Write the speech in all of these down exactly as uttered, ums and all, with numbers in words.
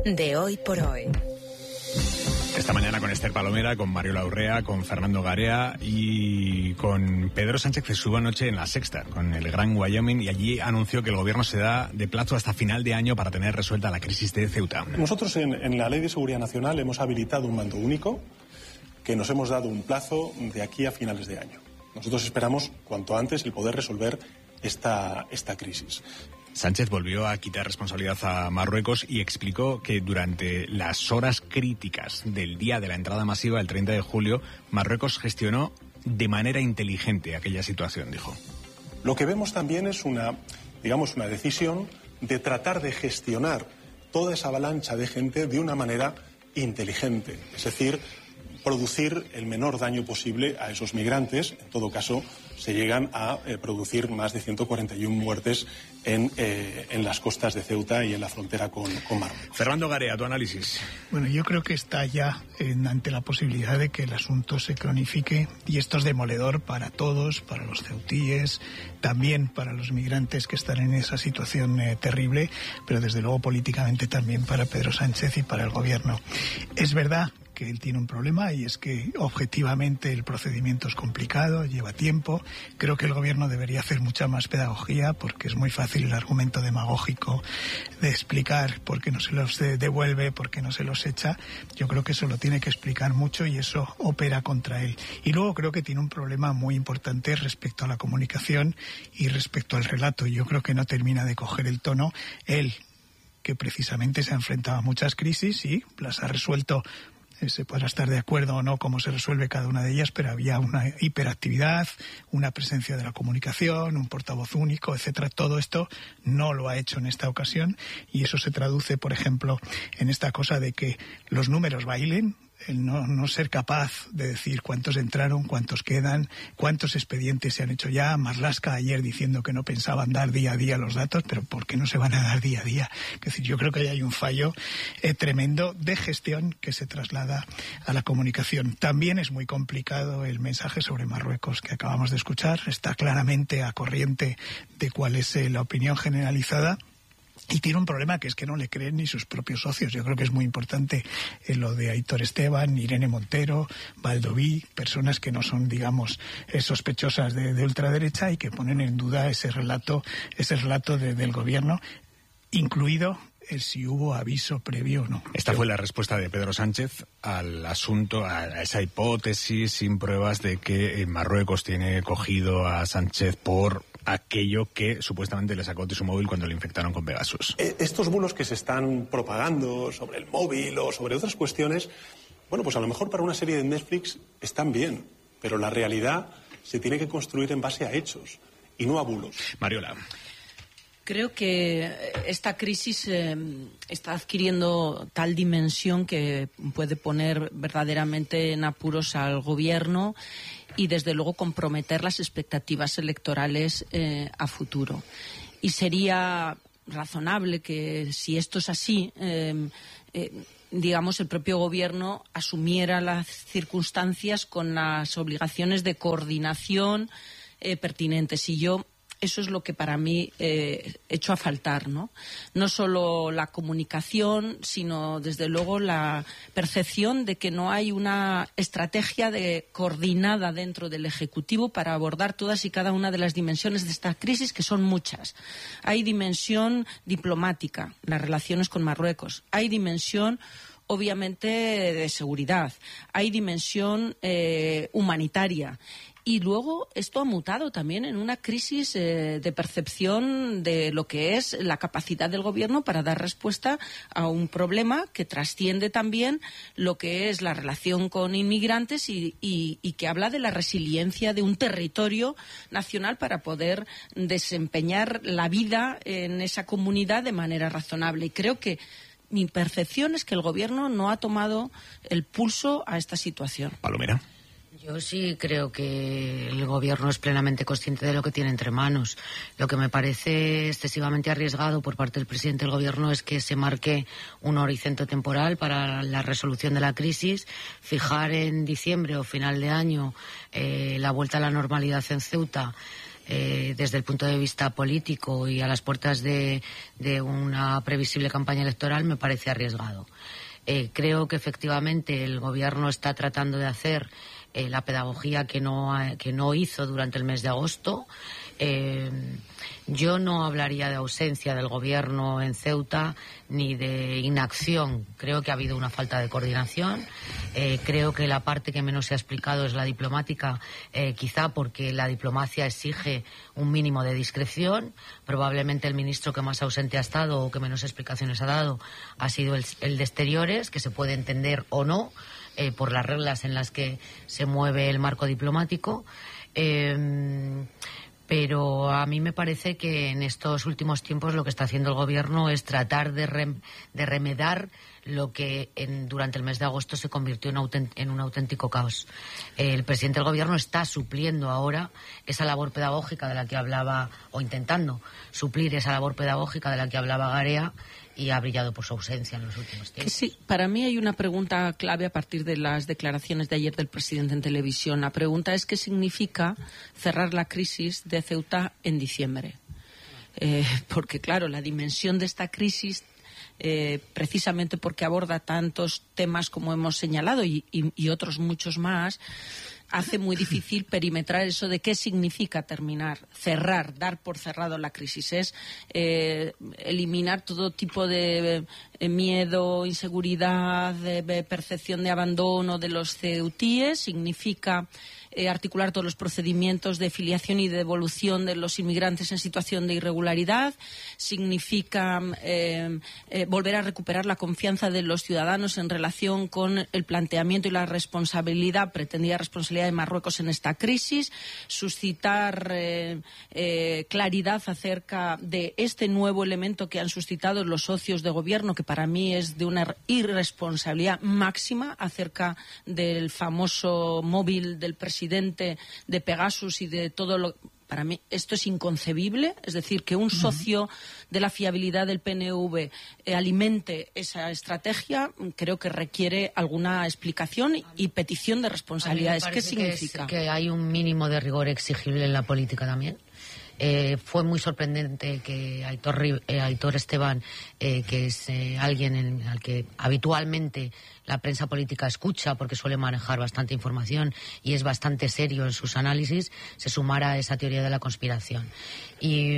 de Hoy por Hoy. Esta mañana con Esther Palomera, con Mariola Urrea, con Fernando Garea y con Pedro Sánchez, que estuvo anoche en La Sexta, con el Gran Wyoming, y allí anunció que el gobierno se da de plazo hasta final de año para tener resuelta la crisis de Ceuta. Nosotros en, en la Ley de Seguridad Nacional hemos habilitado un mando único que nos hemos dado un plazo de aquí a finales de año. Nosotros esperamos cuanto antes el poder resolver esta, esta crisis. Sánchez volvió a quitar responsabilidad a Marruecos y explicó que durante las horas críticas del día de la entrada masiva, el treinta de julio, Marruecos gestionó de manera inteligente aquella situación, dijo. Lo que vemos también es una, digamos, una decisión de tratar de gestionar toda esa avalancha de gente de una manera inteligente, es decir, producir el menor daño posible a esos migrantes. En todo caso, se llegan a eh, producir más de ciento cuarenta y uno muertes en, eh, en las costas de Ceuta y en la frontera con, con Marruecos. Fernando Garea, tu análisis. Bueno, yo creo que está ya en, ante la posibilidad de que el asunto se cronifique, y esto es demoledor para todos, para los ceutíes, también para los migrantes que están en esa situación eh, terrible, pero desde luego políticamente también para Pedro Sánchez y para el gobierno. Es verdad que él tiene un problema, y es que objetivamente el procedimiento es complicado, lleva tiempo. Creo que el gobierno debería hacer mucha más pedagogía, porque es muy fácil el argumento demagógico de explicar por qué no se los devuelve, por qué no se los echa. Yo creo que eso lo tiene que explicar mucho, y eso opera contra él. Y luego creo que tiene un problema muy importante respecto a la comunicación y respecto al relato. Yo creo que no termina de coger el tono. Él, que precisamente se ha enfrentado a muchas crisis y las ha resuelto. Se podrá estar de acuerdo o no cómo se resuelve cada una de ellas, pero había una hiperactividad, una presencia de la comunicación, un portavoz único, etcétera. Todo esto no lo ha hecho en esta ocasión, y eso se traduce, por ejemplo, en esta cosa de que los números bailen, el no, no ser capaz de decir cuántos entraron, cuántos quedan, cuántos expedientes se han hecho ya. Marlaska ayer diciendo que no pensaban dar día a día los datos, pero ¿por qué no se van a dar día a día? Es decir, yo creo que hay un fallo eh, tremendo de gestión que se traslada a la comunicación. También es muy complicado el mensaje sobre Marruecos que acabamos de escuchar. Está claramente a corriente de cuál es eh, la opinión generalizada. Y tiene un problema, que es que no le creen ni sus propios socios. Yo creo que es muy importante eh, lo de Aitor Esteban, Irene Montero, Baldoví, personas que no son, digamos, eh, sospechosas de, de ultraderecha, y que ponen en duda ese relato, ese relato de, del gobierno, incluido el si hubo aviso previo o no. Esta fue la respuesta de Pedro Sánchez al asunto, a esa hipótesis sin pruebas de que Marruecos tiene cogido a Sánchez por aquello que supuestamente le sacó de su móvil cuando le infectaron con Pegasus. Estos bulos que se están propagando sobre el móvil o sobre otras cuestiones, bueno, pues a lo mejor para una serie de Netflix están bien, pero la realidad se tiene que construir en base a hechos y no a bulos. Mariola. Creo que esta crisis eh, está adquiriendo tal dimensión que puede poner verdaderamente en apuros al gobierno y, desde luego, comprometer las expectativas electorales eh, a futuro. Y sería razonable que, si esto es así, eh, eh, digamos, el propio gobierno asumiera las circunstancias con las obligaciones de coordinación eh, pertinentes. Y yo Eso es lo que para mí eh, echo a faltar, ¿no? No solo la comunicación, sino desde luego la percepción de que no hay una estrategia de, coordinada dentro del Ejecutivo para abordar todas y cada una de las dimensiones de esta crisis, que son muchas. Hay dimensión diplomática, las relaciones con Marruecos. Hay dimensión, obviamente, de seguridad. Hay dimensión eh, humanitaria. Y luego esto ha mutado también en una crisis eh, de percepción de lo que es la capacidad del gobierno para dar respuesta a un problema que trasciende también lo que es la relación con inmigrantes y, y, y que habla de la resiliencia de un territorio nacional para poder desempeñar la vida en esa comunidad de manera razonable. Y creo que mi percepción es que el gobierno no ha tomado el pulso a esta situación. Palomera. Yo sí creo que el gobierno es plenamente consciente de lo que tiene entre manos. Lo que me parece excesivamente arriesgado por parte del presidente del gobierno es que se marque un horizonte temporal para la resolución de la crisis, fijar en diciembre o final de año eh, la vuelta a la normalidad en Ceuta, eh, desde el punto de vista político y a las puertas de, de una previsible campaña electoral, me parece arriesgado. Eh, creo que efectivamente el Gobierno está tratando de hacer eh, la pedagogía que no, que no hizo durante el mes de agosto. Eh, yo no hablaría de ausencia del Gobierno en Ceuta ni de inacción. Creo que ha habido una falta de coordinación. Eh, creo que la parte que menos se ha explicado es la diplomática, eh, quizá porque la diplomacia exige un mínimo de discreción. Probablemente el ministro que más ausente ha estado o que menos explicaciones ha dado ha sido el, el de Exteriores, que se puede entender o no eh, por las reglas en las que se mueve el marco diplomático. Eh, Pero a mí me parece que en estos últimos tiempos lo que está haciendo el Gobierno es tratar de, rem, de remedar lo que en, durante el mes de agosto se convirtió en, autent, en un auténtico caos. El presidente del Gobierno está supliendo ahora esa labor pedagógica de la que hablaba, o intentando suplir esa labor pedagógica de la que hablaba Garea, y ha brillado por su ausencia en los últimos tiempos. Sí, para mí hay una pregunta clave a partir de las declaraciones de ayer del presidente en televisión. La pregunta es: ¿qué significa cerrar la crisis de Ceuta en diciembre? Eh, porque, claro, la dimensión de esta crisis, eh, precisamente porque aborda tantos temas como hemos señalado y, y, y otros muchos más, hace muy difícil perimetrar eso de qué significa terminar, cerrar, dar por cerrado la crisis. Es eh, eliminar todo tipo de eh, miedo, inseguridad, de, de percepción de abandono de los ceutíes. Significa eh, articular todos los procedimientos de filiación y de devolución de los inmigrantes en situación de irregularidad. Significa eh, eh, volver a recuperar la confianza de los ciudadanos en relación con el planteamiento y la responsabilidad, pretendida responsabilidad de Marruecos en esta crisis, suscitar eh, eh, claridad acerca de este nuevo elemento que han suscitado los socios de gobierno, que para mí es de una irresponsabilidad máxima, acerca del famoso móvil del presidente, de Pegasus y de todo lo. Para mí esto es inconcebible, es decir, que un socio de la fiabilidad del P N V eh, alimente esa estrategia, creo que requiere alguna explicación y petición de responsabilidades. ¿Qué significa? Que, es, que hay un mínimo de rigor exigible en la política también. Eh, fue muy sorprendente que Aitor, eh, Aitor Esteban, eh, que es eh, alguien en, al que habitualmente la prensa política escucha porque suele manejar bastante información y es bastante serio en sus análisis, se sumara a esa teoría de la conspiración. Y,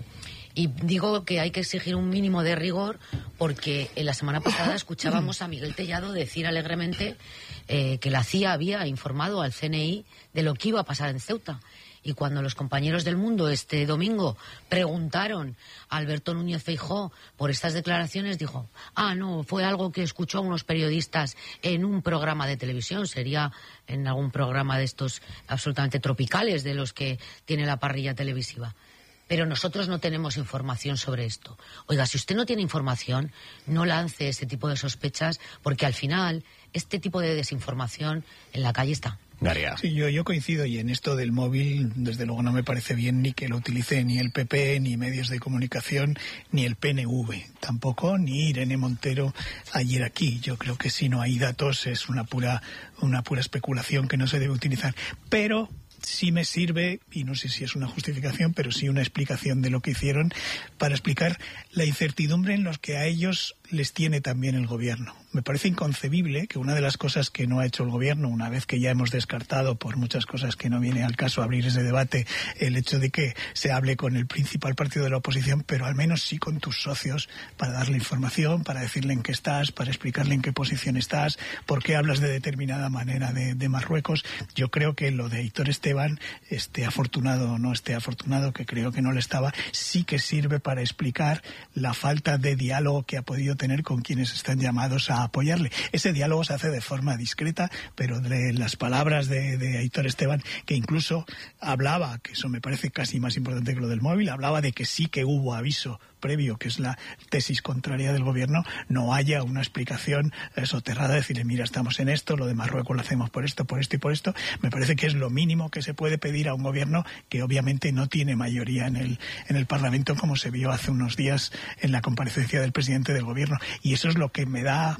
y digo que hay que exigir un mínimo de rigor porque en la semana pasada escuchábamos a Miguel Tellado decir alegremente eh, que la C I A había informado al C N I de lo que iba a pasar en Ceuta. Y cuando los compañeros del Mundo este domingo preguntaron a Alberto Núñez Feijóo por estas declaraciones, dijo, ah, no, fue algo que escuchó a unos periodistas en un programa de televisión, sería en algún programa de estos absolutamente tropicales de los que tiene la parrilla televisiva. Pero nosotros no tenemos información sobre esto. Oiga, si usted no tiene información, no lance ese tipo de sospechas, porque al final este tipo de desinformación en la calle está. Garea. Sí, yo, yo coincido, y en esto del móvil, desde luego no me parece bien ni que lo utilice ni el P P, ni medios de comunicación, ni el P N V, tampoco, ni Irene Montero ayer aquí. Yo creo que si no hay datos es una pura, una pura especulación que no se debe utilizar. Pero sí me sirve, y no sé si es una justificación, pero sí una explicación de lo que hicieron, para explicar la incertidumbre en los que a ellos les tiene también el gobierno. Me parece inconcebible que una de las cosas que no ha hecho el gobierno, una vez que ya hemos descartado por muchas cosas que no viene al caso abrir ese debate, el hecho de que se hable con el principal partido de la oposición, pero al menos sí con tus socios, para darle información, para decirle en qué estás, para explicarle en qué posición estás, por qué hablas de determinada manera de, de Marruecos. Yo creo que lo de Aitor Esteban, esté afortunado o no esté afortunado, que creo que no lo estaba, sí que sirve para explicar la falta de diálogo que ha podido tener con quienes están llamados a apoyarle. Ese diálogo se hace de forma discreta, pero de las palabras de, de Aitor Esteban, que incluso hablaba, que eso me parece casi más importante que lo del móvil, hablaba de que sí que hubo aviso previo, que es la tesis contraria del gobierno, no haya una explicación eh, soterrada, decirle, mira, estamos en esto, lo de Marruecos lo hacemos por esto, por esto y por esto. Me parece que es lo mínimo que se puede pedir a un gobierno que obviamente no tiene mayoría en el, en el Parlamento, como se vio hace unos días en la comparecencia del presidente del gobierno. Y eso es lo que me da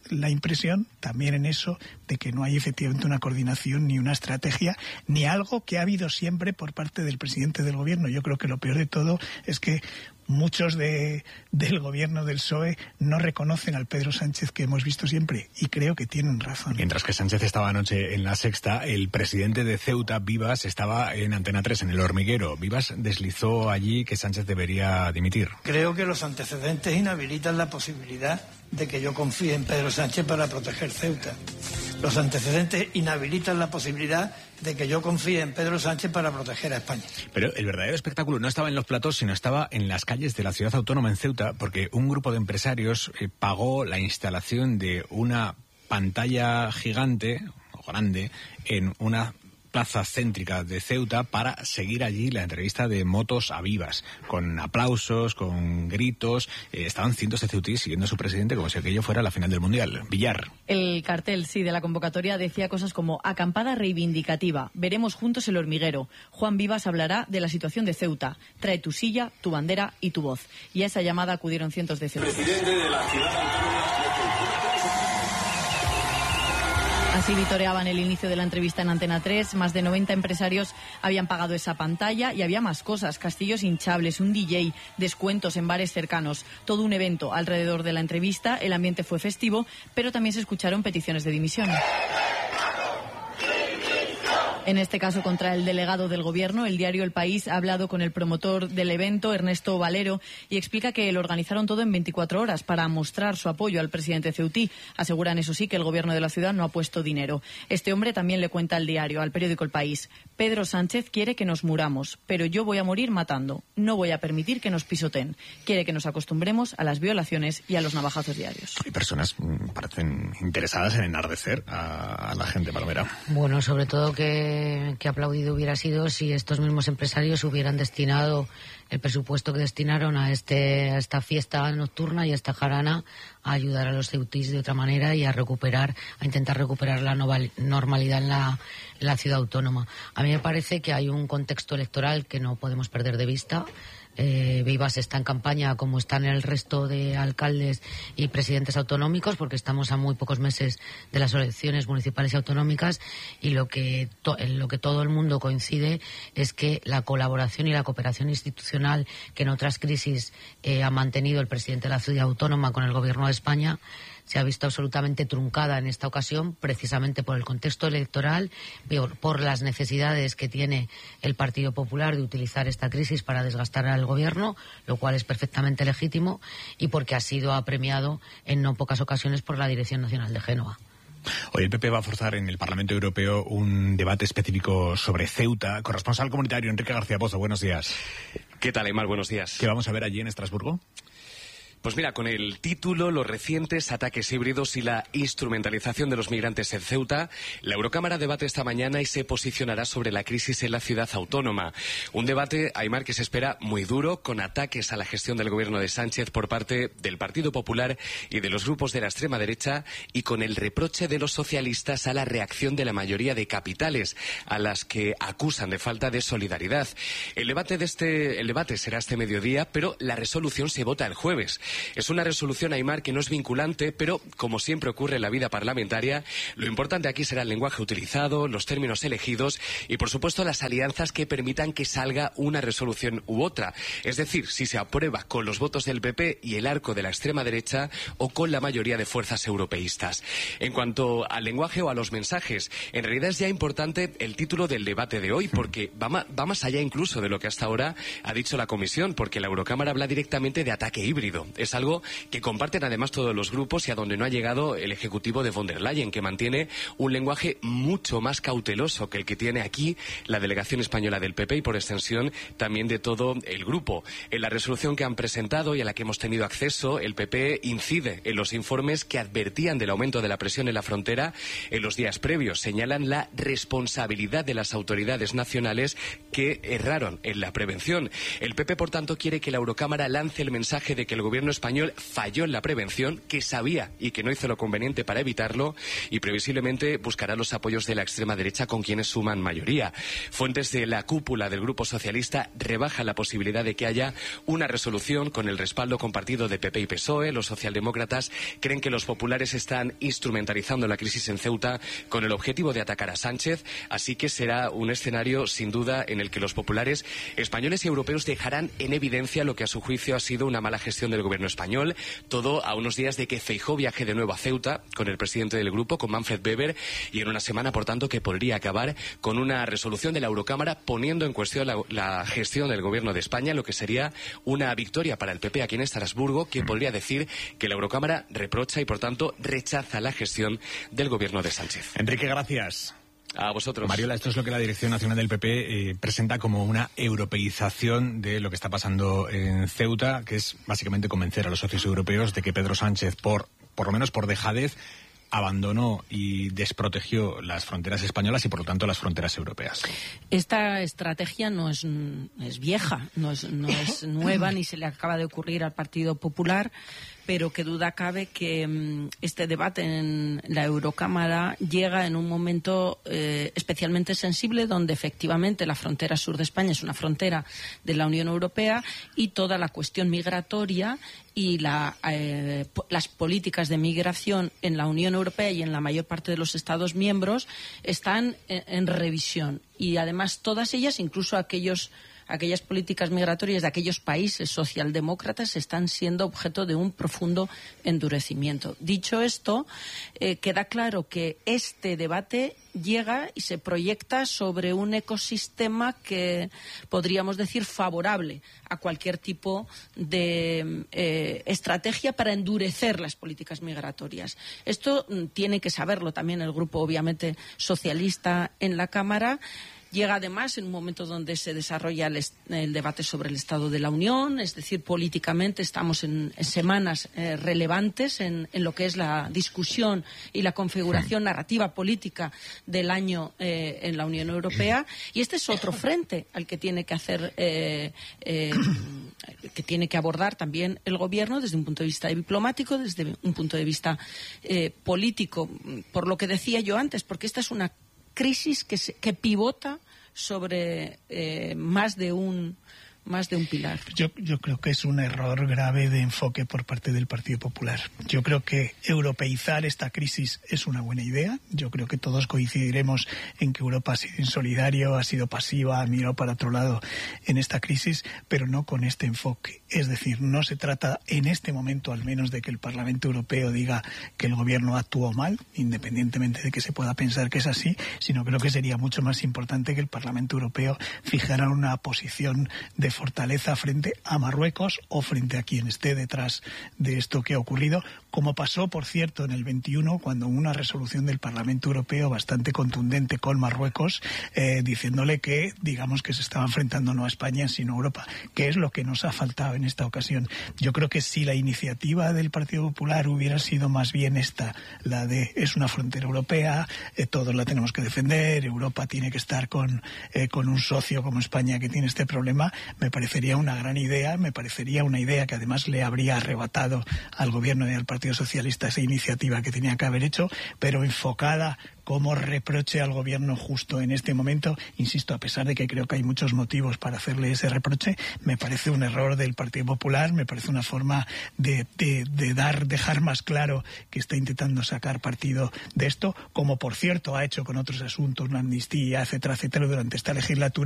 la impresión, también en eso, de que no hay efectivamente una coordinación ni una estrategia, ni algo que ha habido siempre por parte del presidente del gobierno. Yo creo que lo peor de todo es que muchos de, del gobierno del P S O E no reconocen al Pedro Sánchez que hemos visto siempre, y creo que tienen razón. Mientras que Sánchez estaba anoche en La Sexta, el presidente de Ceuta, Vivas, estaba en Antena tres, en El Hormiguero. Vivas deslizó allí que Sánchez debería dimitir. Creo que los antecedentes inhabilitan la posibilidad de que yo confíe en Pedro Sánchez para proteger Ceuta. Los antecedentes inhabilitan la posibilidad de que yo confíe en Pedro Sánchez para proteger a España. Pero el verdadero espectáculo no estaba en los platos, sino estaba en las calles de la ciudad autónoma en Ceuta, porque un grupo de empresarios eh, pagó la instalación de una pantalla gigante, o grande, en una plaza céntrica de Ceuta para seguir allí la entrevista de Motos a Vivas, con aplausos, con gritos. Eh, estaban cientos de ceutíes siguiendo a su presidente como si aquello fuera la final del Mundial. Villar. El cartel, sí, de la convocatoria decía cosas como acampada reivindicativa, veremos juntos El Hormiguero, Juan Vivas hablará de la situación de Ceuta, trae tu silla, tu bandera y tu voz. Y a esa llamada acudieron cientos de ceutíes. Presidente de la ciudad autónoma. Así vitoreaban el inicio de la entrevista en Antena tres. Más de noventa empresarios habían pagado esa pantalla y había más cosas. Castillos hinchables, un D J, descuentos en bares cercanos. Todo un evento alrededor de la entrevista. El ambiente fue festivo, pero también se escucharon peticiones de dimisión. En este caso contra el delegado del Gobierno. El diario El País ha hablado con el promotor del evento, Ernesto Valero, y explica que lo organizaron todo en veinticuatro horas para mostrar su apoyo al presidente ceutí. Aseguran, eso sí, que el Gobierno de la ciudad no ha puesto dinero. Este hombre también le cuenta al diario, al periódico El País: Pedro Sánchez quiere que nos muramos, pero yo voy a morir matando. No voy a permitir que nos pisoteen. Quiere que nos acostumbremos a las violaciones y a los navajazos diarios. Hay personas mmm, parecen interesadas en enardecer a, a la gente palomera. Bueno, sobre todo que que aplaudido hubiera sido si estos mismos empresarios hubieran destinado el presupuesto que destinaron a, este, a esta fiesta nocturna y a esta jarana a ayudar a los ceutís de otra manera y a recuperar, a intentar recuperar la normalidad en la, en la ciudad autónoma. A mí me parece que hay un contexto electoral que no podemos perder de vista. Eh, Vivas está en campaña como están el resto de alcaldes y presidentes autonómicos, porque estamos a muy pocos meses de las elecciones municipales y autonómicas, y lo que, to- en lo que todo el mundo coincide es que la colaboración y la cooperación institucional que en otras crisis eh, ha mantenido el presidente de la ciudad autónoma con el Gobierno de España se ha visto absolutamente truncada en esta ocasión, precisamente por el contexto electoral, por, por las necesidades que tiene el Partido Popular de utilizar esta crisis para desgastar al Gobierno, lo cual es perfectamente legítimo, y porque ha sido apremiado en no pocas ocasiones por la Dirección Nacional de Génova. Hoy el P P va a forzar en el Parlamento Europeo un debate específico sobre Ceuta. Corresponsal comunitario Enrique García Pozo, buenos días. ¿Qué tal, Aymar? Buenos días. ¿Qué vamos a ver allí en Estrasburgo? Pues mira, con el título Los recientes ataques híbridos y la instrumentalización de los migrantes en Ceuta, la Eurocámara debate esta mañana y se posicionará sobre la crisis en la ciudad autónoma. Un debate, Aymar, que se espera muy duro, con ataques a la gestión del gobierno de Sánchez por parte del Partido Popular y de los grupos de la extrema derecha, y con el reproche de los socialistas a la reacción de la mayoría de capitales, a las que acusan de falta de solidaridad. El debate, de este, el debate será este mediodía, pero la resolución se vota el jueves. Es una resolución, Aymar, que no es vinculante, pero, como siempre ocurre en la vida parlamentaria, lo importante aquí será el lenguaje utilizado, los términos elegidos y, por supuesto, las alianzas que permitan que salga una resolución u otra. Es decir, si se aprueba con los votos del P P y el arco de la extrema derecha o con la mayoría de fuerzas europeístas. En cuanto al lenguaje o a los mensajes, en realidad es ya importante el título del debate de hoy, porque va más, va más allá incluso de lo que hasta ahora ha dicho la Comisión, porque la Eurocámara habla directamente de ataque híbrido. Es algo que comparten además todos los grupos y a donde no ha llegado el Ejecutivo de von der Leyen, que mantiene un lenguaje mucho más cauteloso que el que tiene aquí la delegación española del P P y, por extensión, también de todo el grupo. En la resolución que han presentado y a la que hemos tenido acceso, el P P incide en los informes que advertían del aumento de la presión en la frontera en los días previos. Señalan la responsabilidad de las autoridades nacionales que erraron en la prevención. El P P, por tanto, quiere que la Eurocámara lance el mensaje de que el Gobierno gobierno español falló en la prevención, que sabía y que no hizo lo conveniente para evitarlo, y previsiblemente buscará los apoyos de la extrema derecha con quienes suman mayoría. Fuentes de la cúpula del Grupo Socialista rebajan la posibilidad de que haya una resolución con el respaldo compartido de P P y P S O E. Los socialdemócratas creen que los populares están instrumentalizando la crisis en Ceuta con el objetivo de atacar a Sánchez, así que será un escenario sin duda en el que los populares españoles y europeos dejarán en evidencia lo que a su juicio ha sido una mala gestión del gobierno español, todo a unos días de que Feijóo viaje de nuevo a Ceuta con el presidente del grupo, con Manfred Weber, y en una semana, por tanto, que podría acabar con una resolución de la Eurocámara poniendo en cuestión la, la gestión del gobierno de España, lo que sería una victoria para el P P aquí en Estrasburgo, que podría decir que la Eurocámara reprocha y, por tanto, rechaza la gestión del gobierno de Sánchez. Enrique, gracias. A vosotros. Mariola, esto es lo que la Dirección Nacional del P P eh, presenta como una europeización de lo que está pasando en Ceuta, que es básicamente convencer a los socios europeos de que Pedro Sánchez, por, por lo menos por dejadez, abandonó y desprotegió las fronteras españolas y, por lo tanto, las fronteras europeas. Esta estrategia no es, es vieja, no es, no es nueva, ni se le acaba de ocurrir al Partido Popular, pero que duda cabe que um, este debate en la Eurocámara llega en un momento eh, especialmente sensible, donde efectivamente la frontera sur de España es una frontera de la Unión Europea, y toda la cuestión migratoria y la, eh, las políticas de migración en la Unión Europea y en la mayor parte de los Estados miembros están en, en revisión. Y además todas ellas, incluso aquellos aquellas políticas migratorias de aquellos países socialdemócratas, están siendo objeto de un profundo endurecimiento. Dicho esto, eh, queda claro que este debate llega y se proyecta sobre un ecosistema que podríamos decir favorable a cualquier tipo de eh, estrategia para endurecer las políticas migratorias. Esto mm, tiene que saberlo también el grupo, obviamente, socialista en la Cámara. Llega además en un momento donde se desarrolla el, el debate sobre el Estado de la Unión, es decir, políticamente estamos en, en semanas eh, relevantes en, en lo que es la discusión y la configuración narrativa política del año eh, en la Unión Europea, y este es otro frente al que tiene que hacer, eh, eh, que tiene que abordar también el Gobierno desde un punto de vista diplomático, desde un punto de vista eh, político, por lo que decía yo antes, porque esta es una crisis que, se, que pivota sobre eh, más de un más de un pilar. Yo, yo creo que es un error grave de enfoque por parte del Partido Popular. Yo creo que europeizar esta crisis es una buena idea. Yo creo que todos coincidiremos en que Europa ha sido insolidario, ha sido pasiva, ha mirado para otro lado en esta crisis, pero no con este enfoque. Es decir, no se trata en este momento al menos de que el Parlamento Europeo diga que el gobierno actuó mal, independientemente de que se pueda pensar que es así, sino creo que sería mucho más importante que el Parlamento Europeo fijara una posición de fortaleza frente a Marruecos o frente a quien esté detrás de esto que ha ocurrido, como pasó, por cierto, en el veintiuno, cuando una resolución del Parlamento Europeo bastante contundente con Marruecos, eh, diciéndole que, digamos, que se estaba enfrentando no a España, sino a Europa, que es lo que nos ha faltado en esta ocasión. Yo creo que si la iniciativa del Partido Popular hubiera sido más bien esta, la de es una frontera europea, eh, todos la tenemos que defender, Europa tiene que estar con, eh, con un socio como España que tiene este problema, me parecería una gran idea, me parecería una idea que además le habría arrebatado al Gobierno y al Partido Socialista esa iniciativa que tenía que haber hecho, pero enfocada como reproche al Gobierno justo en este momento. Insisto, a pesar de que creo que hay muchos motivos para hacerle ese reproche, me parece un error del Partido Popular, me parece una forma de, de, de dar, dejar más claro que está intentando sacar partido de esto, como por cierto ha hecho con otros asuntos, una amnistía, etcétera, etcétera, durante esta legislatura.